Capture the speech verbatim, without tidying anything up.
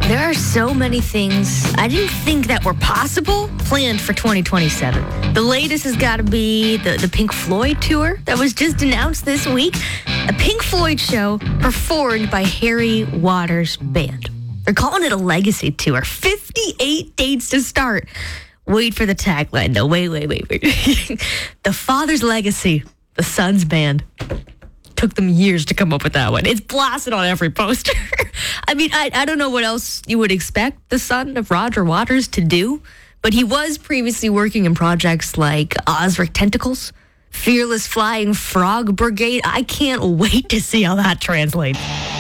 There are so many things I didn't think that were possible planned for twenty twenty-seven. The latest has got to be the, the Pink Floyd tour that was just announced this week. A Pink Floyd show performed by Harry Waters' band. They're calling it a legacy tour. fifty-eight dates to start. Wait for the tagline, though. Wait, wait, wait, wait. The father's legacy, the son's band. Took them years to come up with that one. It's blasted on every poster. I mean, I, I don't know what else you would expect the son of Roger Waters to do, but he was previously working in projects like Ozric Tentacles, Fearless Flying Frog Brigade. I can't wait to see how that translates.